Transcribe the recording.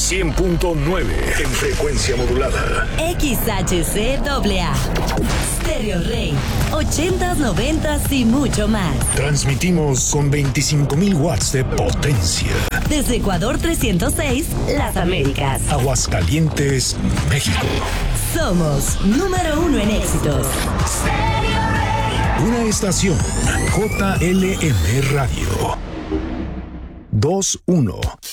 100.9 en frecuencia modulada. XHCAA. Stereo Rey. 80s, 90s y mucho más. Transmitimos con 25,000 watts de potencia. Desde Ecuador 306, Las Américas. Aguascalientes, México. Somos número 1 en éxitos. Una estación JLM Radio. 21